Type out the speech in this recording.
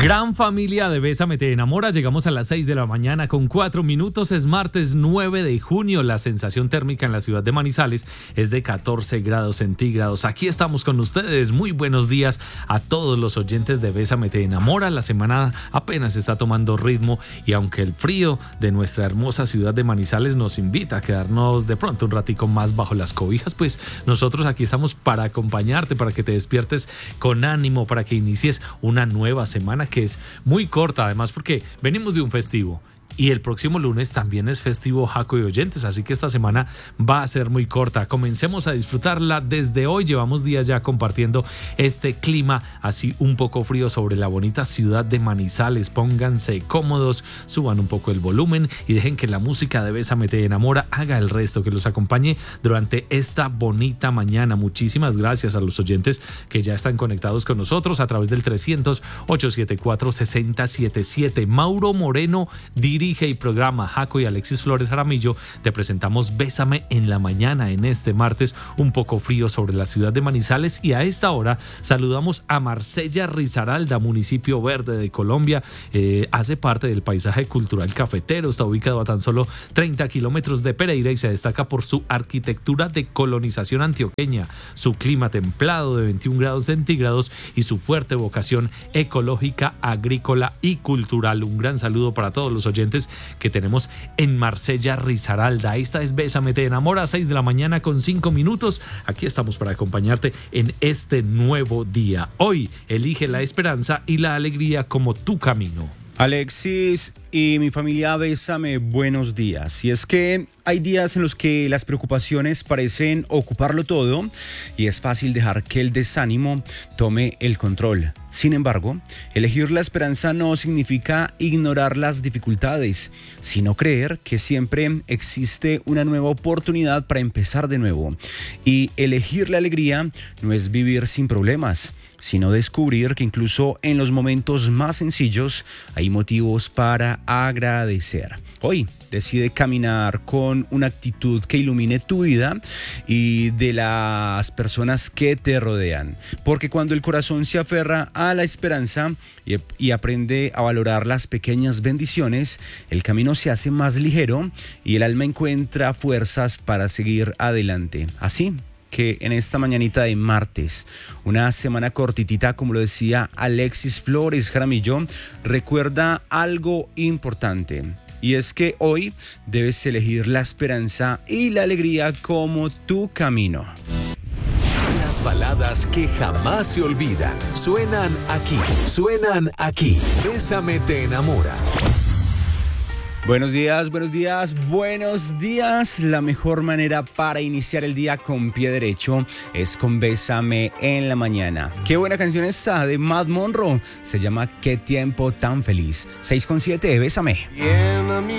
Gran familia de Bésame Te Enamora, llegamos a las 6 de la mañana con 4 minutos, es martes 9 de junio, la sensación térmica en la ciudad de Manizales es de 14 grados centígrados. Aquí estamos con ustedes, muy buenos días a todos los oyentes de Bésame Te Enamora. La semana apenas está tomando ritmo y aunque el frío de nuestra hermosa ciudad de Manizales nos invita a quedarnos de pronto un ratico más bajo las cobijas, pues nosotros aquí estamos para acompañarte, para que te despiertes con ánimo, para que inicies una nueva semana que es muy corta, además porque venimos de un festivo y el próximo lunes también es festivo, Jaco y oyentes, así que esta semana va a ser muy corta. Comencemos a disfrutarla desde hoy. Llevamos días ya compartiendo este clima así un poco frío sobre la bonita ciudad de Manizales. Pónganse cómodos, suban un poco el volumen y dejen que la música de Bésame Te Enamora haga el resto, que los acompañe durante esta bonita mañana. Muchísimas gracias a los oyentes que ya están conectados con nosotros a través del 300-874-6077. Mauro Moreno dirige y programa. Jaco y Alexis Flores Jaramillo te presentamos Bésame en la mañana en este martes un poco frío sobre la ciudad de Manizales, y a esta hora saludamos a Marsella Risaralda, municipio verde de Colombia. Hace parte del paisaje cultural cafetero, está ubicado a tan solo 30 kilómetros de Pereira y se destaca por su arquitectura de colonización antioqueña, su clima templado de 21 grados centígrados y su fuerte vocación ecológica, agrícola y cultural. Un gran saludo para todos los oyentes que tenemos en Marsella Risaralda. Esta es Bésame Te Enamora, 6 de la mañana con 5 minutos. Aquí estamos para acompañarte en este nuevo día. Hoy elige la esperanza y la alegría como tu camino. Alexis y mi familia, bésame, buenos días. Y es que hay días en los que las preocupaciones parecen ocuparlo todo y es fácil dejar que el desánimo tome el control. Sin embargo, elegir la esperanza no significa ignorar las dificultades, sino creer que siempre existe una nueva oportunidad para empezar de nuevo. Y elegir la alegría no es vivir sin problemas, sino descubrir que incluso en los momentos más sencillos hay motivos para agradecer. Hoy decide caminar con una actitud que ilumine tu vida y de las personas que te rodean, porque cuando el corazón se aferra a la esperanza y aprende a valorar las pequeñas bendiciones, el camino se hace más ligero y el alma encuentra fuerzas para seguir adelante. Así que en esta mañanita de martes, una semana cortitita, como lo decía Alexis Flores Jaramillo, recuerda algo importante, y es que hoy debes elegir la esperanza y la alegría como tu camino. Las baladas que jamás se olvidan suenan aquí. Bésame Te Enamora. Buenos días. La mejor manera para iniciar el día con pie derecho es con Bésame en la mañana. Qué buena canción esta de Matt Monroe. Se llama Qué tiempo tan feliz. 6:7, Bésame.